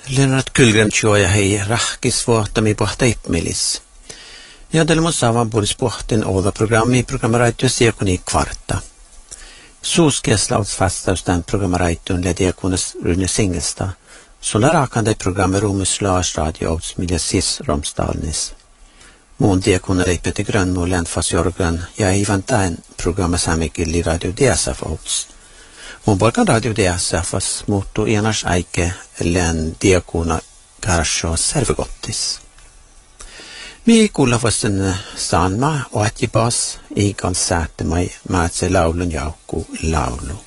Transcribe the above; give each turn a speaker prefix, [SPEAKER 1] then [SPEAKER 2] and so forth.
[SPEAKER 1] Lennart Kylgren-tjoja hei rahkisvuottami pohta ipmilis. Ja tällä mun saavan puolis pohten olla programmaraittuus diakoni kvarta. Suuskieslauts vastaus tämän programmaraittuun ja diakonis Rune Singelsta. Sulla raakande programmerumus laasradiouts millä sis romstalnis. Muun diakonari Peter Grönmo ländfassjorgan ja Ivan Tain programmasamikilli radio DSF-outs. Mun poikan radio DSFs muuttuu Ianars Aike län diakona Karsho Servegottis. Mi kuulla vasten saanma oatjibas i konsertemai maatse laulun jaukku laulu.